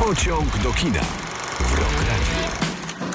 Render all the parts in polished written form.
Pociąg do kina w Rock Radio.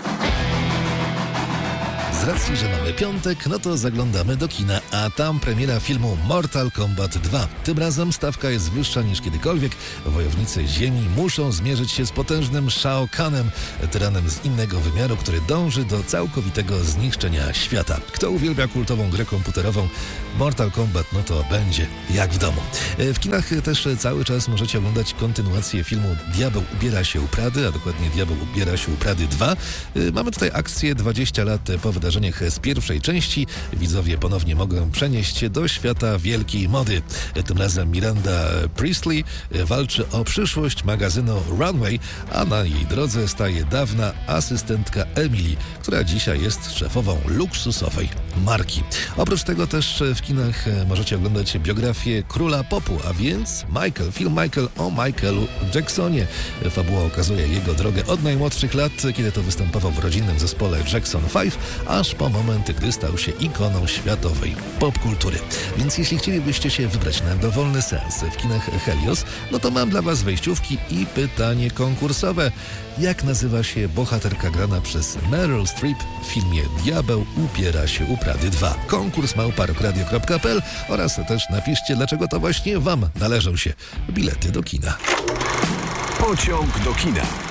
Z racji, że mamy piątek, no to zaglądamy do kina, a tam premiera filmu Mortal Kombat 2. Tym razem stawka jest wyższa niż kiedykolwiek. Wojownicy Ziemi muszą zmierzyć się z potężnym Shao Kanem, tyranem z innego wymiaru, który dąży do całkowitego zniszczenia świata. Kto uwielbia kultową grę komputerową, Mortal Kombat, no to będzie jak w domu. W kinach też cały czas możecie oglądać kontynuację filmu Diabeł ubiera się u Prady, a dokładnie Diabeł ubiera się u Prady 2. Mamy tutaj akcję 20 lat po wydarzeniach z pierwszej części. Widzowie ponownie mogą przenieść się do świata wielkiej mody. Tym razem Miranda Priestley walczy o przyszłość magazynu Runway, a na jej drodze staje dawna asystentka Emily, która dzisiaj jest szefową luksusowej marki. Oprócz tego też w kinach możecie oglądać biografię króla popu, a więc film Michael o Michaelu Jacksonie. Fabuła okazuje jego drogę od najmłodszych lat, kiedy to występował w rodzinnym zespole Jackson 5, aż po moment, gdy stał się ikoną światowej popkultury. Więc jeśli chcielibyście się wybrać na dowolny seans w kinach Helios, no to mam dla Was wejściówki i pytanie konkursowe. Jak nazywa się bohaterka grana przez Meryl Streep w filmie Diabeł ubiera się u Prady 2? Konkurs @rockradio.pl oraz też napiszcie, dlaczego to właśnie Wam należą się bilety do kina. Pociąg do kina.